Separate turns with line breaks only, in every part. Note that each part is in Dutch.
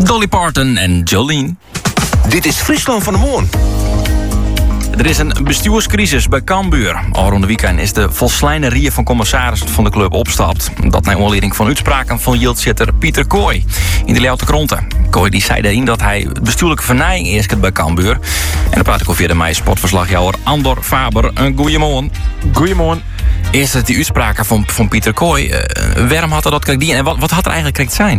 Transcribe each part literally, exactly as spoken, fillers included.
Dolly Parton en Jolene.
Dit is Friesland van de Moon.
Er is een bestuurscrisis bij Cambuur. Al rond de weekend is de volslijne rier van commissarissen van de club opstapt. Dat naar aanleiding van uitspraken van yieldzitter Pieter Kooi in de Leeuwarden Kranten. Kooi die zei daarin dat hij bestuurlijke vernijing eerst bij Cambuur. En dan praat ik over via de mij sportverslagjouwer Andor Faber. Een goeiemorgen.
Goeiemorgen.
Eerst is die uitspraken van, van Pieter Kooi. Uh, waarom had er dat krijgt die en wat, wat had er eigenlijk krijgt zijn?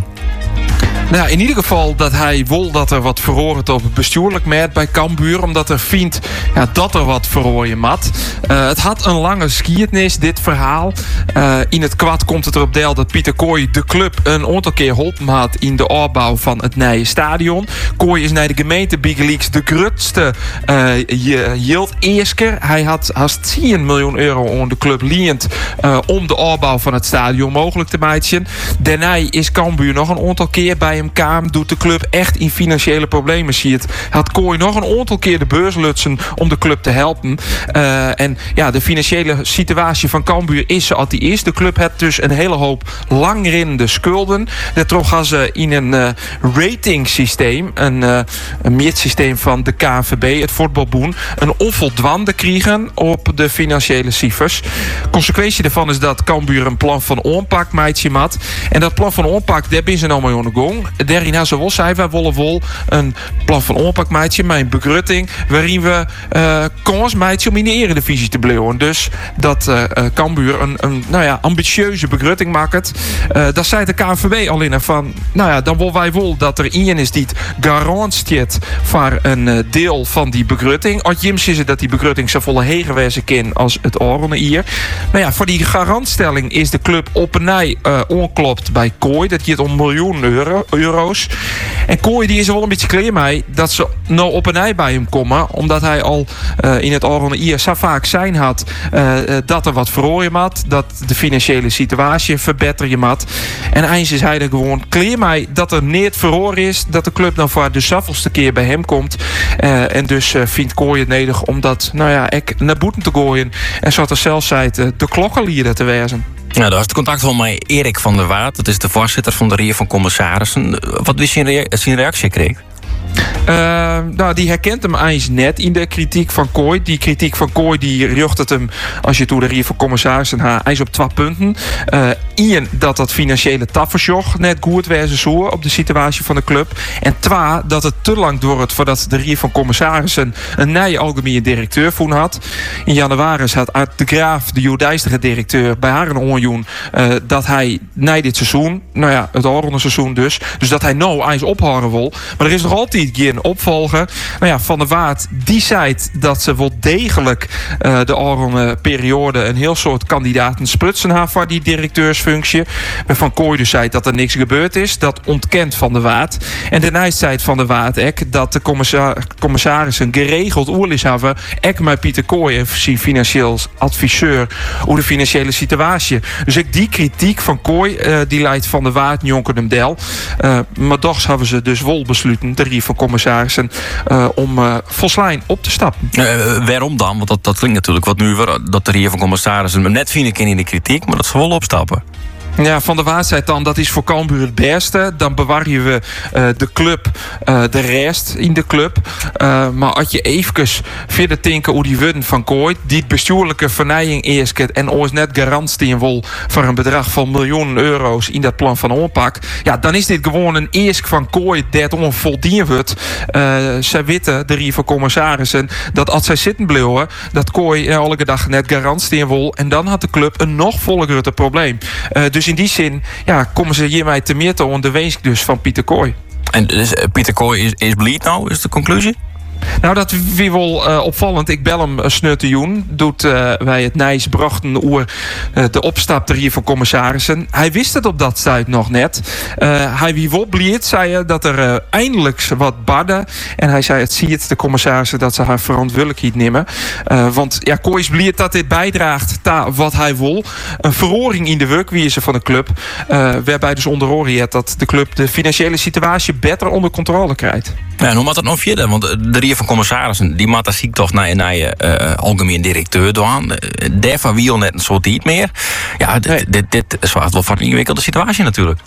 Nou, in ieder geval dat hij wil dat er wat verhoren op het bestuurlijk merk bij Cambuur. Omdat er vindt ja, dat er wat verrooien mat. Uh, het had een lange geschiedenis, dit verhaal. Uh, in het kwad komt het erop deel dat Pieter Kooi de club een aantal keer geholpen had in de opbouw van het nieuwe stadion. Kooi is naar de gemeente Bigeleaks de grootste uh, yield-eersker. Hij had haast tien miljoen euro aan de club leend uh, om de opbouw van het stadion mogelijk te maken. Daarna is Cambuur nog een aantal keer bij hem kwam, doet de club echt in financiële problemen ziet. Had Kooi nog een aantal keer de beurs lutsen om de club te helpen. Uh, en ja, de financiële situatie van Cambuur is zoals die is. De club heeft dus een hele hoop langrinnende schulden. Daardoor gaan ze in een uh, ratingsysteem, een, uh, een meetsysteem van de K N V B, het voetbalboen, een onvoldwande krijgen op de financiële cijfers. Consequentie daarvan is dat Cambuur een plan van aanpak meidje mat. En dat plan van aanpak, daar ben ze nou mee aan de gang. Daarin hebben ze wel zei, wij willen wel een plan van aanpak meidje, met een begrutting, waarin we uh, kans meidje om in de eredivisie te blijven. Dus dat uh, Cambuur een, een nou ja, ambitieuze begrutting maakt. Uh, dat zei de K N V B al in van, nou ja, dan willen wij wel dat er iemand is die het garantiet voor een uh, deel van die begrutting. Als Jims is het dat die begrutting zo volle hegenwezen kan als het Oranje hier. Nou ja, voor die garantstelling is de club op een nij uh, onklopt bij Kooi. Dat gaat om miljoen euro, euro's. En Kooi die is er wel een beetje klaar mee dat ze nou op een nij bij hem komen. Omdat hij al uh, in het Oranje hier zo vaak zijn had uh, dat er wat verrooien had. Dat de financiële situatie verbeteren had. En eens is hij er gewoon klaar mee dat er niet verhoor is. Dat de club nou voor de zoveelste keer bij hem komt. Uh, en dus uh, vindt Kooi het nodig om dat, nou ja, ek naar boeten te gooien. En zoals er zelfs zei, uh, de klokkenlieden te wezen.
Nou, daar was het contact van mij Erik van der Waard. Dat is de voorzitter van de Rier van Commissarissen. Wat wist je in rea- zijn reactie kreeg?
Uh, nou, die herkent hem eens net in de kritiek van Kooi. Die kritiek van Kooi die richt het hem, als je toe de Rier van Commissarissen haar eens op twee punten. Uh, Eén, dat dat financiële tafersjoch net goed wezen zo op de situatie van de club. En twee, dat het te lang duurt voordat de Rier van Commissarissen een nieuwe algemene directeur voen had. In januari had Art de Graaf, de joodijstige directeur, bij haar een onjoen uh, dat hij na dit seizoen, nou ja, het oranje seizoen dus, dus dat hij nou eens ophouden wil. Maar er is nog altijd geen opvolger. Nou ja, Van der Waard, die zei dat ze wel degelijk uh, de oranje periode een heel soort kandidaten sprutsen haar voor die directeursfunctie. Van Kooi dus zei dat er niks gebeurd is. Dat ontkent Van der Waard. En daarna zei Van der Waard ek dat de commissar- commissarissen geregeld oorlis hebben. Ek met Pieter Kooi, zijn financieel adviseur, over de financiële situatie. Dus ik die kritiek van Kooi, uh, die leidt Van der Waard, Jonker hem del. Uh, maar toch hebben ze dus wel besloten, de Rier van Commissarissen, uh, om uh, volslijn op te stappen.
Uh, waarom dan? Want dat, dat klinkt natuurlijk wat nu weer, dat de Rier van Commissarissen net vind ik in de kritiek, maar dat ze wel opstappen.
Ja, Van der Waard zei dan, dat is voor Cambuur het beste. Dan bewaar je we uh, de club, uh, de rest in de club. Uh, maar als je even verder denken hoe die woorden van Kooi, die bestuurlijke vernijing eerst en ons net garantstien wil voor een bedrag van miljoenen euro's in dat plan van aanpak. Ja, dan is dit gewoon een eerst van Kooi dat onvoldien wordt. Uh, zij weten, de Rier van Commissarissen, dat als zij zitten blijven, dat Kooi elke dag net garantstien wil. En dan had de club een nog volgere probleem. Uh, dus in die zin ja, komen ze hiermee te meer te onderwezen dus van Pieter Kooi.
En dus Pieter Kooi is, is bleed nou, is de conclusie?
Nou, dat wie wel uh, opvallend. Ik bel hem snuttejoen. Doet uh, wij het Nijs brachten oer uh, de opstap hier van commissarissen. Hij wist het op dat tijd nog net. Uh, hij wie wel blied, zei hij dat er uh, eindelijk wat badden. En hij zei het zie het de commissarissen dat ze haar verantwoordelijkheid nemen. Uh, want ja, Kooi is blied dat dit bijdraagt ta wat hij wil. Een verhoring in de werkwijze van de club. Uh, waarbij dus onder oren het dat de club de financiële situatie beter onder controle krijgt.
Ja, en hoe moet dat nou verder? Want de Rier van Commissarissen, die maakt dat ziek toch naar een uh, algemeen directeur doen. Uh, daarvan wil net een soort niet meer. Ja, dit,
nee.
dit, dit is wel voor een ingewikkelde situatie natuurlijk.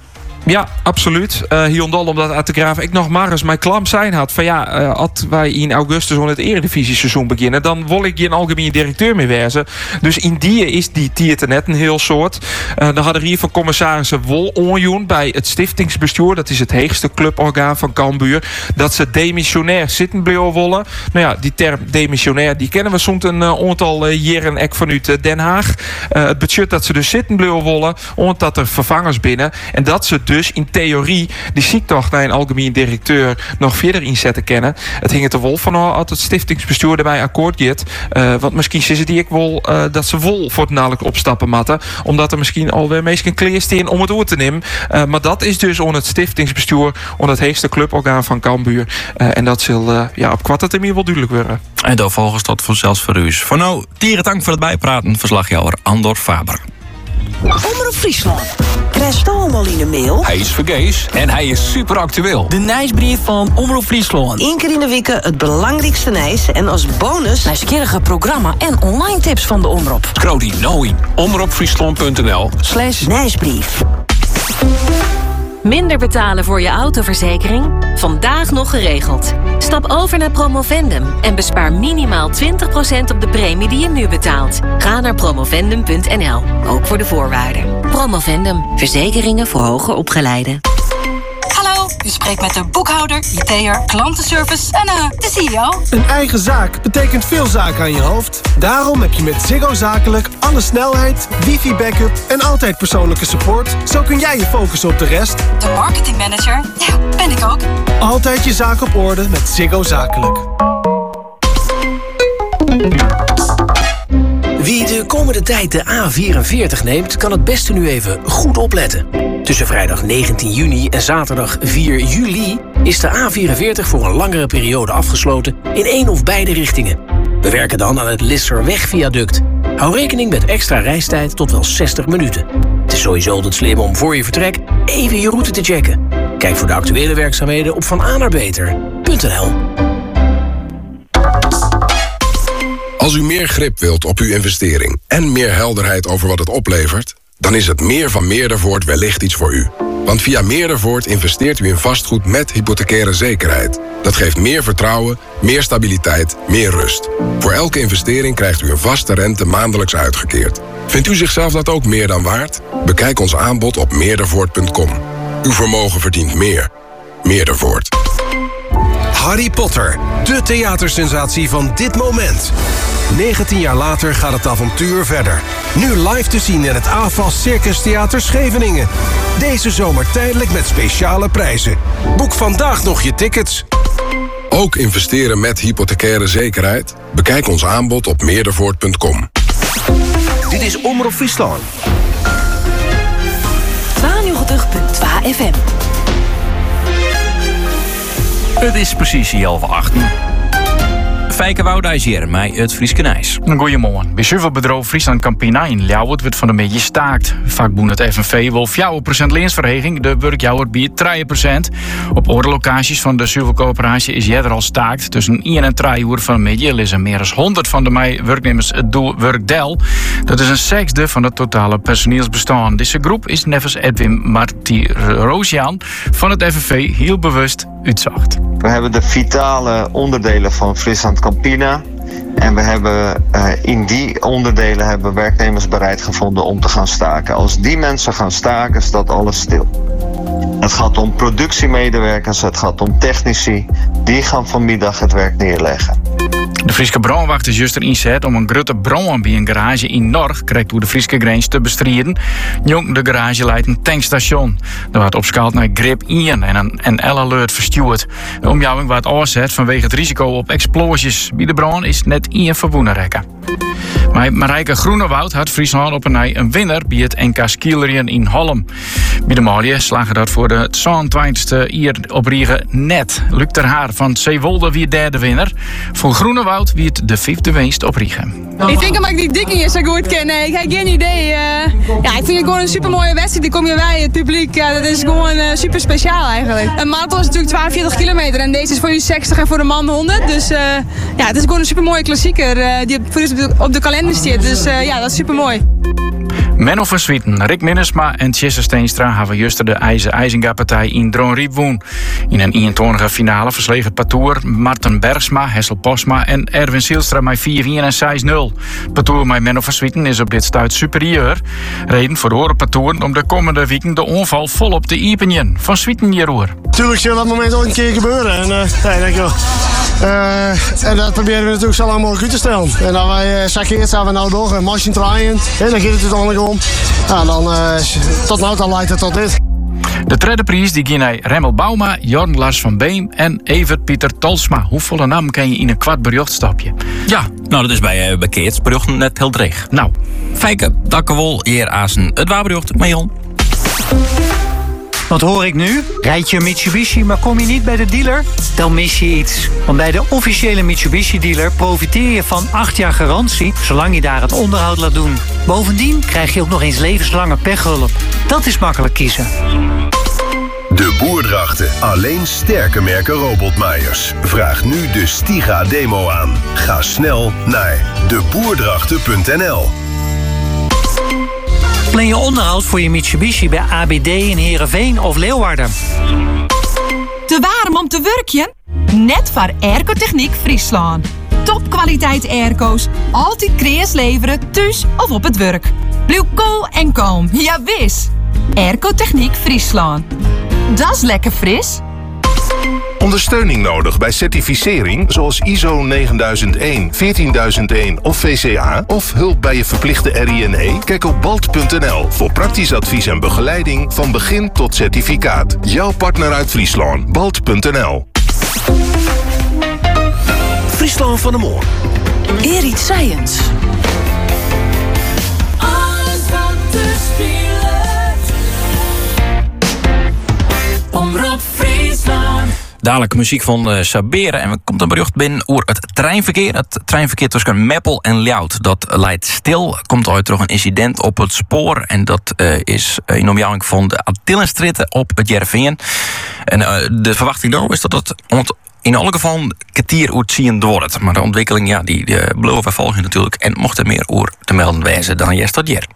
Ja, absoluut. Uh, Hiondol, omdat uit de Graaf ik nog maar eens mijn klam zijn had. Van ja, uh, als wij in augustus aan het eredivisie-seizoen beginnen, dan wil ik hier een algemeen directeur mee wezen. Dus in die is die theater net een heel soort. Uh, dan hadden hier van commissarissen Wol onjoen bij het stiftingsbestuur. Dat is het hoogste cluborgaan van Cambuur. Dat ze demissionair zitten blijven willen. Nou ja, die term demissionair, die kennen we soms een uh, aantal uh, jaren ek vanuit uh, Den Haag. Uh, het budget dat ze dus zitten blijven willen, omdat er vervangers binnen. En dat ze dus in theorie die ziektocht naar een algemeen directeur nog verder inzetten kennen. Het hing het er wel van als het stiftingsbestuur erbij akkoord gaat. Uh, want misschien is het die ik wel uh, dat ze vol voor het nadelijk opstappen matten. Omdat er misschien alweer meestal kleersteen om het oor te nemen. Uh, maar dat is dus on het stiftingsbestuur, on het hoogste cluborgaan van Cambuur. Uh, en dat zal uh, ja, op korte termijn wel duidelijk worden.
En dan volgens tot vanzelfs voor u. Voor nou, tieren dank voor het bijpraten. Verslagjouwer Andor Faber.
Omroep Friesland. Krijg je allemaal in de mail?
Hij is vergees en hij is super actueel.
De nieuwsbrief van Omroep Friesland.
Eén keer in de week het belangrijkste nieuws. En als bonus
nieuwsgierige programma en online tips van de omroep.
Scroll die nou in omroepfriesland.nl
slash
nieuwsbrief.
Minder betalen voor je autoverzekering? Vandaag nog geregeld. Stap over naar Promovendum en bespaar minimaal twintig procent op de premie die je nu betaalt. Ga naar promovendum punt n l, ook voor de voorwaarden. Promovendum, verzekeringen voor hoger opgeleiden.
Hallo, u spreekt met de boekhouder, I T'er, klantenservice en uh, de C E O.
Een eigen zaak betekent veel zaken aan je hoofd. Daarom heb je met Ziggo Zakelijk alle snelheid, wifi-backup en altijd persoonlijke support. Zo kun jij je focussen op de rest.
De marketingmanager, ja, ben ik ook.
Altijd je zaak op orde met Ziggo Zakelijk.
Wie de komende tijd de A vierenveertig neemt, kan het beste nu even goed opletten. Tussen vrijdag negentien juni en zaterdag vier juli is de A vierenveertig voor een langere periode afgesloten in één of beide richtingen. We werken dan aan het Lisserweg-viaduct. Hou rekening met extra reistijd tot wel zestig minuten. Het is sowieso altijd slim om voor je vertrek even je route te checken. Kijk voor de actuele werkzaamheden op van a naar beter punt n l.
Als u meer grip wilt op uw investering en meer helderheid over wat het oplevert, dan is het Meer van Meerdervoort wellicht iets voor u. Want via Meerdervoort investeert u in vastgoed met hypothecaire zekerheid. Dat geeft meer vertrouwen, meer stabiliteit, meer rust. Voor elke investering krijgt u een vaste rente maandelijks uitgekeerd. Vindt u zichzelf dat ook meer dan waard? Bekijk ons aanbod op meerdervoort punt com. Uw vermogen verdient meer. Meerdervoort.
Harry Potter, de theatersensatie van dit moment. negentien jaar later gaat het avontuur verder. Nu live te zien in het A F A S Circus Theater Scheveningen. Deze zomer tijdelijk met speciale prijzen. Boek vandaag nog je tickets.
Ook investeren met hypothecaire zekerheid? Bekijk ons aanbod op meerdervoort punt com.
Dit is Omroep Friesland.
tweeënnegentig punt twee F M.
Het is precies half acht. Fijke Woudijs hier, mij het Frieske Nijs.
Goedemorgen. Bij zoveel bedrijf Friesland Campina in Ljouwert wordt van de beetje staakt. Vakboen het F N V wil vier procent leensverheging. De werkjouwer biedt drie procent. Op andere locaties van de zuivelcoöperatie is jij er al staakt. Tussen één en drie uur van de middag is er meer dan honderd van de mei werknemers het doel werkdel. Dat is een zesde van het totale personeelsbestaan. Deze groep is nevens Edwin Martirosian van het F N V heel bewust uitzacht.
We hebben de vitale onderdelen van Friesland Campina. En we hebben uh, in die onderdelen hebben werknemers bereid gevonden om te gaan staken. Als die mensen gaan staken, staat alles stil. Het gaat om productiemedewerkers, het gaat om technici. Die gaan vanmiddag het werk neerleggen.
De Frieske brandwacht is juist erin zet om een grote brand bij een garage in Norg, krijgt door de Frieske grens te bestrijden. Jong, de garage leidt een tankstation. Er wordt opschaald naar grip één en een N L-alert verstuurd. De omjouwing wordt afgezet vanwege het risico op explosies. Bij de brand is net één verwoenen rekken. Maar Marijke Groenewoud had Friesland op een nij een winnaar bij het N K Skileriën in Hollem. Bij de Malje slagen dat voor de tweeëntwintigste hier op Riegen net. Luc ter Haar van Zeewolde wie derde winnaar. Voor Groenewoud wie het de vijfde winst op Riegen.
Ik denk dat ik die dikke hier zo goed ken. Ik heb geen idee. Uh, ja, ik vind het gewoon een super mooie wedstrijd. Die kom je bij, het publiek. Ja, dat is gewoon uh, super speciaal eigenlijk. Een marathon is natuurlijk tweeënveertig kilometer en deze is voor u zestig en voor de man honderd. Dus uh, ja, het is gewoon een super mooie klassieker uh, die op, op de kalender staat. Dus uh, ja, dat is super mooi.
Menno van Swieten, Rick Minnesma en Tjesse Steenstra hebben juster de IJzer-IJzinga-partij in Dronriep woen. In een eentonige finale verslegen Patoer, Marten Bergsma, Hessel Posma en Erwin Zielstra met vier-een en zes nul. Patoer met Menno van Swieten is op dit stuit superieur. Reden voor de horen Patoer om de komende weken de onval volop te iepenjen. Van Swieten hierover.
Tuurlijk zal dat moment ooit een keer gebeuren. En, uh, nee, denk ik wel. Uh, en dat proberen we natuurlijk zo lang mogelijk uit te stellen. En dan wij uh, zakkeert zijn we nou door, een machine draaien. En dan gaat het uiteindelijk om. Nou, dan, uh, tot nou dan leidt het tot dit.
De derde prijs die ging naar Remmel Bauma, Jorn Lars van Beem en Evert Pieter Tolsma. Hoeveel naam kan je in een kwart bericht stapje?
Ja, nou dat is bij, uh, bij Keerts bericht net heel dreig.
Nou.
Fijke, dakkewol, hier Azen, het waarbericht, Mejon.
Wat hoor ik nu? Rijd je een Mitsubishi, maar kom je niet bij de dealer? Dan mis je iets. Want bij de officiële Mitsubishi-dealer profiteer je van acht jaar garantie, zolang je daar het onderhoud laat doen. Bovendien krijg je ook nog eens levenslange pechhulp. Dat is makkelijk kiezen.
De Boerdrachten. Alleen sterke merken robotmaaiers. Vraag nu de Stiga-demo aan. Ga snel naar de boerdrachten punt n l.
Plan je onderhoud voor je Mitsubishi bij A B D in Heerenveen of Leeuwarden.
Te warm om te werkjen? Net voor Airco-Techniek Friesland. Topkwaliteit airco's, altijd kreas leveren, thuis of op het werk. Blijf cool en kalm, ja wis. Airco-Techniek Friesland. Dat is lekker fris.
Ondersteuning nodig bij certificering zoals I S O negenduizend één, veertienduizend één of V C A of hulp bij je verplichte R I N E? Kijk op balt punt n l voor praktisch advies en begeleiding van begin tot certificaat. Jouw partner uit Friesland, balt punt n l.
Friesland van de Moor.
Erik Science.
Alles wat te spelen. Omroep Friesland.
Dadelijk muziek van uh, Saberen. En er komt een bericht binnen over het treinverkeer. Het treinverkeer tussen Meppel en Ljout. Dat leidt stil. Komt ooit terug een incident op het spoor. En dat uh, is uh, in omjouwing van de Antillenstritten op het Jervingen. En uh, de verwachting daarop is dat het ont- in elk geval een kwartier uitziend wordt. Maar de ontwikkeling, ja, die, die uh, blijven we volgen natuurlijk. En mocht er meer over te melden wijzen dan juist tot hier.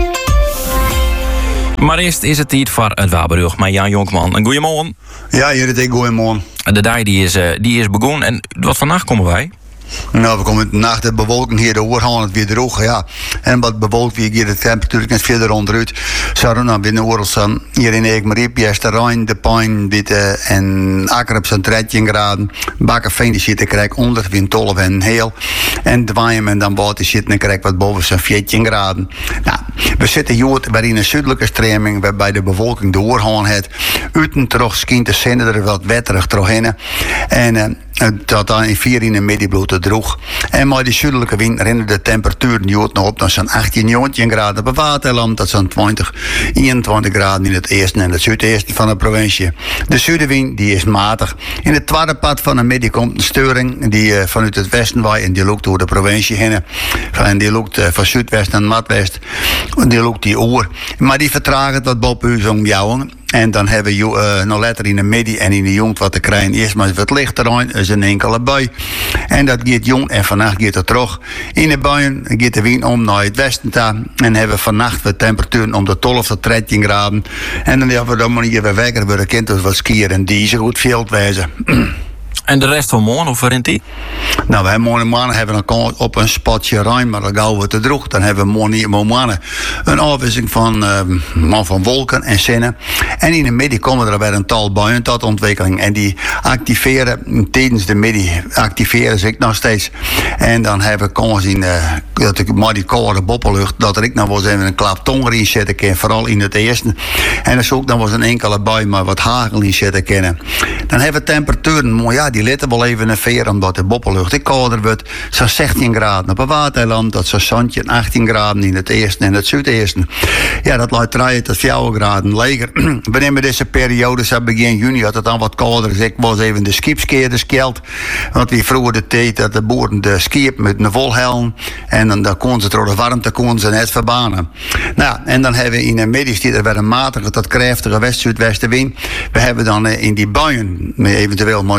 Maar eerst is het tijd voor het Waberug met Jan Jonkman. Een goeiemorgen.
Ja, jullie een goeiemorgen.
De dag die is, uh, die is begonnen. En wat vannacht komen wij?
Nou, we komen nacht de bewolking hier, de oorgaan het weer droog, ja. En wat bewolkt weer, hier de temperatuur net verder onderuit. Zouden we naar binnen oorlog staan. Hier in Eekmariep, Jesterrein, De Pijn, Bitte en Akker op zo'n dertien graden. Bakkenveen, die zit, krijg onder, wind tolf en heel. En Dwaaien en dan buiten zitten, en krijg wat boven zo'n veertien graden. Nou, we zitten hier waarin een zuidelijke streming, waarbij de bewolking de oorgaan heeft. Uten terug, schijnt de zender er wat wetterig terug in. En uh, dat dan in vier in de middagblad te droog. En met die zuidelijke wind rennen de temperaturen nog op naar zo'n achttien, negentien graden op Waterland. Dat zijn twintig, eenentwintig graden in het eerste en het zuidoosten van de provincie. De zuidenwind die is matig. In het tweede pad van de middag komt een steuring die uh, vanuit het westen waait en die loopt door de provincie heen. En die loopt uh, van zuidwest naar noordwest. Die loopt die oor. Maar die vertraagt wat boven u zo'n jouwen. En dan hebben we uh, nog later in de middag en in de jong wat te krijgen. Eerst maar wat lichter erin, is een enkele bui. En dat gaat jong en vannacht gaat het terug. In de buien gaat de wind om naar het westen toe. En hebben we vannacht de temperaturen om de twaalf tot dertien graden. En dan hebben we dan maar hier weer wekker worden kind wat skiën en die zo goed veel wijzen.
En de rest van morgen, hoe verrent die?
Nou, wij morgen mannen hebben een kans op een spatje ruim, maar dan gaan we te droog. Dan hebben we morgen mannen een afwisseling van, uh, van wolken en zinnen. En in de middag komen er weer een tal buien tot ontwikkeling. En die activeren tijdens de middag, activeren zich nog steeds. En dan hebben we kans in, uh, dat ik maar die koude boppellucht, dat er ik nog wel eens even een klap tong erin zetten kan, vooral in het eerste. En dan zou ook nog wel eens een enkele bui, maar wat hagel in zetten kunnen. Dan hebben we temperaturen, maar ja, die letten wel even een veer, omdat de boppellucht ik kouder wordt. Zo'n zestien graden op een waterland, dat zo'n zandje achttien graden in het eerste en het zuideersten. Ja, dat laat drie tot vier graden leger. We nemen deze periode, zo begin juni, had het dan wat kouder. Dus ik was even de skipskeerders keld. Want wie vroeger de tijd dat de boeren de skip met een volhelm. En dan, dan kon ze door de warmte kon ze net verbanen. Nou, en dan hebben we in de middag die er weer een matige tot krachtige west-zuidwestenwind. We hebben dan in die buien, met eventueel mooie kans op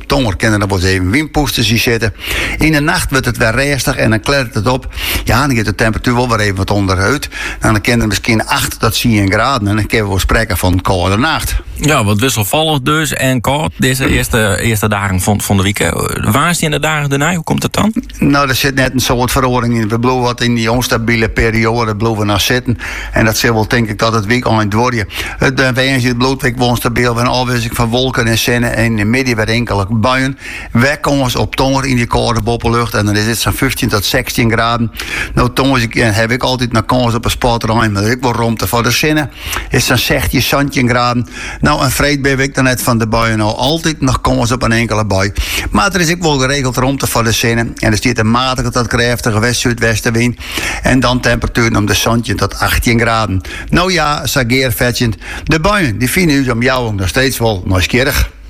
op tonger kunnen er wel eens even windpoesters zien zitten. In de nacht wordt het weer rustig en dan klettert het op. Ja, dan gaat de temperatuur wel weer even wat onderuit. En dan kunnen er misschien acht tot tien graden. En dan kunnen we wel spreken van een koude nacht.
Ja, wat wisselvallig dus en koud deze eerste, eerste dagen van, van de week. Waar is die in de dagen daarna? Hoe komt het dan?
Nou, er zit net een soort verhoring in. We blijven wat in die onstabiele periode blijven naar zitten. En dat zal wel denk ik dat het weekend worden. Het uh, wegens het bloedweg woont stabiel. Een afwisseling van wolken en zinnen. En in de midden weer enkele buien. Wij komen op tonger in die koude boppenlucht. En dan is het zo'n vijftien tot zestien graden. Nou, tongens heb ik altijd naar kans op een spotruim. Maar ik wil ruimte voor de zinnen. Is zo'n zestien, zestien graden. Nou, en vreed ben ik dan net van de buien. Nou, altijd nog kans op een enkele bui. Maar er is ook wel geregeld ruimte voor de zinnen. En er staat een matige tot krachtige west-zuidwestenwind. En dan temperatuur om de zandje tot achttien graden. Nou ja, sageer vetjend. De buien die vinden u om jou nog steeds wel nieuwsgierig.